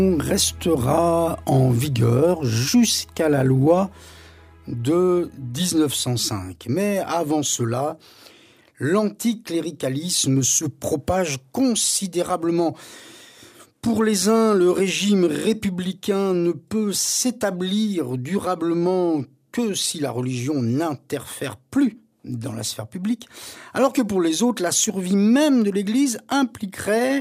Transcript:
Restera en vigueur jusqu'à la loi de 1905. Mais avant cela, l'anticléricalisme se propage considérablement. Pour les uns, le régime républicain ne peut s'établir durablement que si la religion n'interfère plus dans la sphère publique, alors que pour les autres, la survie même de l'Église impliquerait